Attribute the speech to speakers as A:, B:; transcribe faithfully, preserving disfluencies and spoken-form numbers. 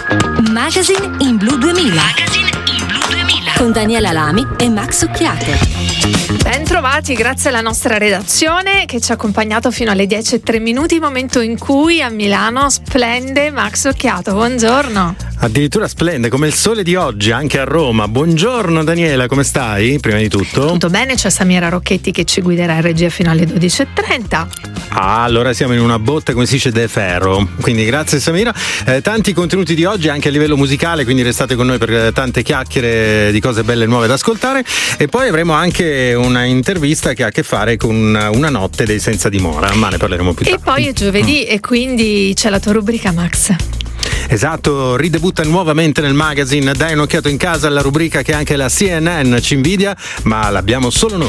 A: Magazine in Blu duemila. Magazine in Blu duemila. Con Daniela Lami e Max Occhiato.
B: Ben trovati, grazie alla nostra redazione che ci ha accompagnato fino alle dieci e tre minuti, momento in cui a Milano splende Max Occhiato. Buongiorno.
C: Addirittura splende come il sole di oggi anche a Roma. Buongiorno Daniela, come stai? Prima di tutto
B: tutto bene, c'è Samira Rocchetti che ci guiderà in regia fino alle dodici e trenta.
C: Ah, allora siamo in una botte, come si dice, de ferro. Quindi grazie Samira. Eh, tanti contenuti di oggi anche a livello musicale, quindi restate con noi per tante chiacchiere di cose belle e nuove da ascoltare. E poi avremo anche una intervista che ha a che fare con una notte dei senza dimora, ma ne parleremo più tardi.
B: E poi è giovedì mm. e quindi c'è la tua rubrica, Max.
C: Esatto, ridebutta nuovamente nel magazine. Dai un'occhiato in casa alla rubrica che anche la C N N ci invidia, ma l'abbiamo solo noi.